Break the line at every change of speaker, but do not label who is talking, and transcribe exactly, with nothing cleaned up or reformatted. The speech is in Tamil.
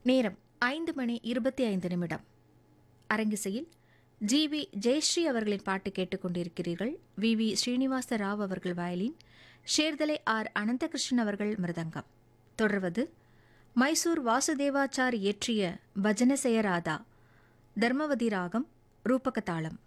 நேரம் ஐந்து மணி இருபத்தி ஐந்து நிமிடம். அரங்கிசையில் ஜி வி ஜெயஸ்ரீ அவர்களின் பாட்டு கேட்டுக்கொண்டிருக்கிறீர்கள். வி வி ஸ்ரீனிவாச ராவ் அவர்கள் வயலின், ஷேர்தலை ஆர் அனந்தகிருஷ்ணன் அவர்கள் மிருதங்கம். தொடர்வது மைசூர் வாசுதேவாச்சார் இயற்றிய பஜன செயராதா, தர்மவதி ராகம், ரூபகதாளம்.